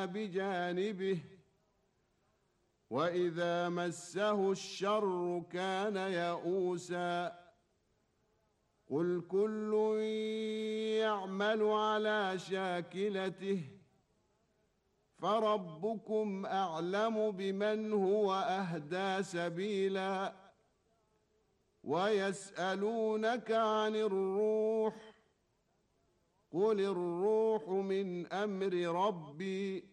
بجانبه وإذا مسه الشر كان يئوسا قل كل يعمل على شاكلته فربكم أعلم بمن هو أهدى سبيلا ويسألونك عن الروح قل الروح من أمر ربي